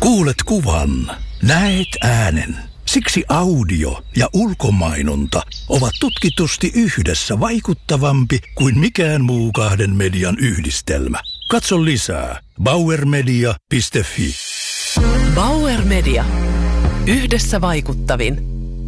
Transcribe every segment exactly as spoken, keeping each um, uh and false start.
Kuulet kuvan, näet äänen. Siksi audio ja ulkomainonta ovat tutkitusti yhdessä vaikuttavampi kuin mikään muu kahden median yhdistelmä. Katso lisää bauer media piste fi. Bauer Media. Yhdessä vaikuttavin.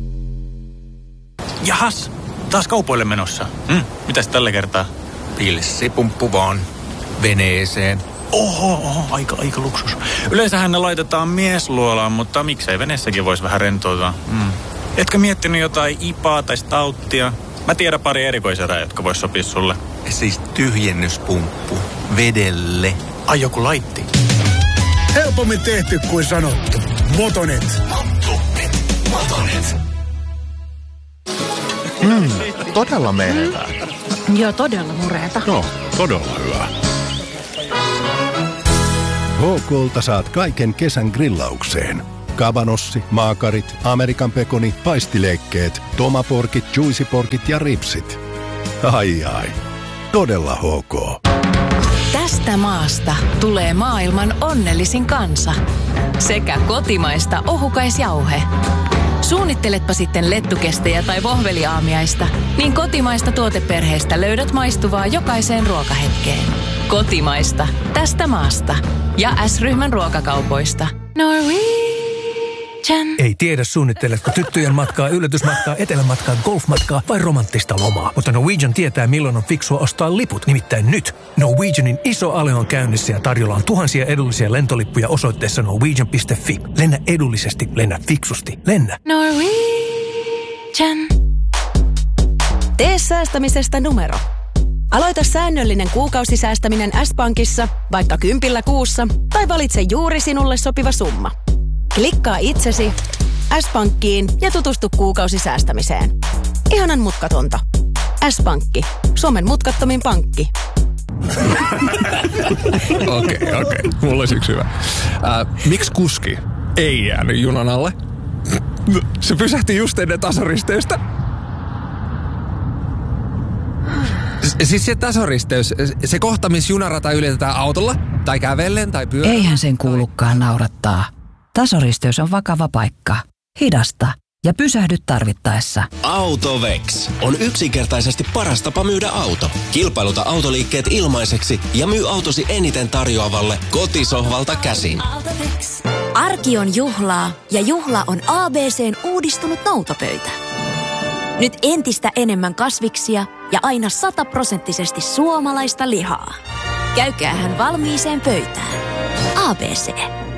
Jahas, taas kaupoille menossa. Hmm, mitäs tällä kertaa? Pilssipumppu vaan. Veneeseen. Oho, oho, aika, aika luksus. Yleensähän ne laitetaan miesluolaan, mutta miksei veneessäkin voisi vähän rentoutua. Hmm. Etkö miettinyt jotain ipaa tai stauttia? Mä tiedän pari erikoiserää, jotka vois sopia sulle. Siis tyhjennyspumppu. Vedelle. Ai joku laitti. Helpommin tehty kuin sanottu. Motonet. Motonet. Motonet. Mm, todella menevää. Joo, todella mureeta. No, todella hyvä. H K:lta saat kaiken kesän grillaukseen. Kabanossi, maakarit, Amerikan pekoni, paistileikkeet, tomaporkit, juicyporkit ja ripsit. Ai ai, todella H K. Tästä maasta tulee maailman onnellisin kansa. Sekä kotimaista ohukaisjauhe. Suunnitteletpa sitten lettukestejä tai vohveliaamiaista, niin kotimaista tuoteperheestä löydät maistuvaa jokaiseen ruokahetkeen. Kotimaista, tästä maasta. Ja S-ryhmän ruokakaupoista. Norwegian. Ei tiedä, suunnitteletko tyttöjen matkaa, yllätysmatkaa, etelämatkaa, golfmatkaa vai romanttista lomaa. Mutta Norwegian tietää, milloin on fiksua ostaa liput. Nimittäin nyt Norwegianin iso ale on käynnissä ja tarjolla on tuhansia edullisia lentolippuja osoitteessa norwegian piste fi. Lennä edullisesti, lennä fiksusti, lennä. Norwegian. Tee säästämisestä numero. Aloita säännöllinen kuukausisäästäminen S-Pankissa, vaikka kympillä kuussa, tai valitse juuri sinulle sopiva summa. Klikkaa itsesi S-Pankkiin ja tutustu kuukausisäästämiseen. Ihanan mutkatonta. S-Pankki. Suomen mutkattomin pankki. Okei, okei. Okay, okay. Mulla olisi yksi hyvä. Äh, miksi kuski ei jäänyt junan alle? Se pysähti just ennen tasoristeystä. Siis se tasoristeys, se kohta, missä junarata ylitetään autolla, tai kävellen, tai pyörällä. Eihän sen kuulukaan naurattaa. Tasoristeys on vakava paikka. Hidasta ja pysähdy tarvittaessa. AutoVex on yksinkertaisesti paras tapa myydä auto. Kilpailuta autoliikkeet ilmaiseksi ja myy autosi eniten tarjoavalle kotisohvalta käsin. Arki on juhlaa ja juhla on A B C:n uudistunut noutopöytä. Nyt entistä enemmän kasviksia ja aina sataprosenttisesti suomalaista lihaa. Käykäähän valmiiseen pöytään. A B C.